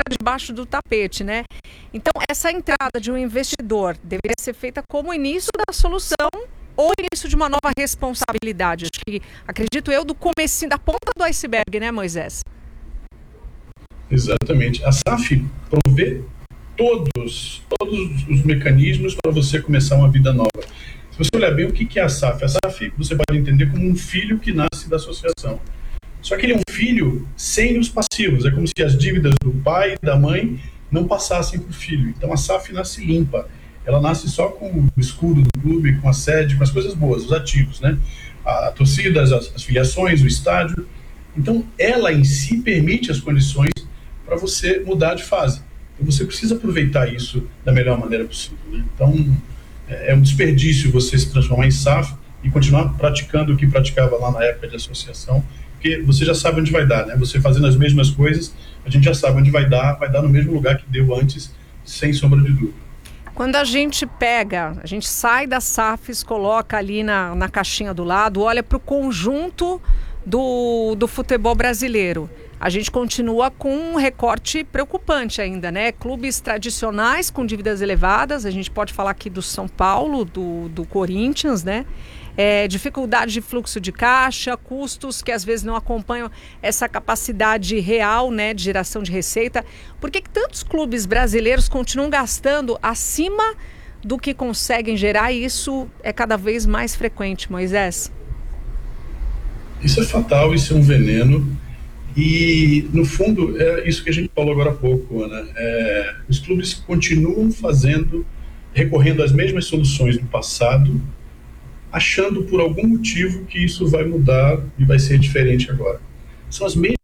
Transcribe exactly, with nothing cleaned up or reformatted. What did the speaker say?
para debaixo do tapete, né? Então, essa entrada de um investidor deveria ser feita como início da solução ou início de uma nova responsabilidade. Acho que, acredito eu, do comecinho, da ponta do iceberg, né, Moisés? Exatamente. A S A F provê todos, todos os mecanismos para você começar uma vida nova. Se você olhar bem, o que é a S A F? A S A F você pode entender como um filho que nasce da associação. Só que ele é um filho sem os passivos. É como se as dívidas do pai e da mãe não passassem para o filho. Então a S A F nasce limpa. Ela nasce só com o escudo do clube, com a sede, com as coisas boas, os ativos, né? A, a torcida, as, as filiações, o estádio. Então ela em si permite as condições para você mudar de fase. Então você precisa aproveitar isso da melhor maneira possível, né? Então é, é um desperdício você se transformar em S A F e continuar praticando o que praticava lá na época de associação, porque você já sabe onde vai dar, né? Você fazendo as mesmas coisas, a gente já sabe onde vai dar, vai dar no mesmo lugar que deu antes, sem sombra de dúvida. Quando a gente pega, a gente sai das S A Fs, coloca ali na, na caixinha do lado, olha para o conjunto do, do futebol brasileiro. A gente continua com um recorte preocupante ainda, né? Clubes tradicionais com dívidas elevadas, a gente pode falar aqui do São Paulo, do, do Corinthians, né? É, dificuldade de fluxo de caixa, custos que às vezes não acompanham essa capacidade real, né, de geração de receita. Por que que tantos clubes brasileiros continuam gastando acima do que conseguem gerar? E isso é cada vez mais frequente, Moisés? Isso é fatal, isso é um veneno. E, no fundo, é isso que a gente falou agora há pouco, Ana. É, os clubes continuam fazendo, recorrendo às mesmas soluções do passado, achando por algum motivo que isso vai mudar e vai ser diferente agora. São as mesmas